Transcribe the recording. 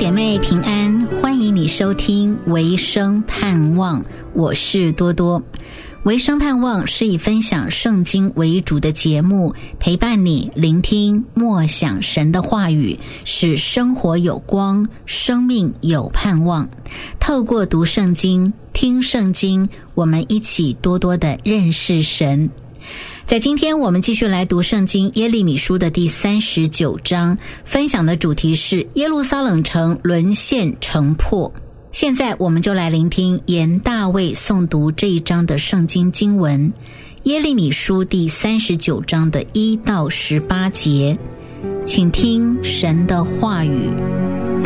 姐妹平安，欢迎你收听维生盼望，我是多多。维生盼望是以分享圣经为主的节目，陪伴你聆听默想神的话语，使生活有光，生命有盼望。透过读圣经、听圣经，我们一起多多的认识神。在今天我们继续来读圣经耶利米书的第39章，分享的主题是耶路撒冷城沦陷城破。现在我们就来聆听严大卫诵读这一章的圣经经文，耶利米书第39章的1到18节，请听神的话语。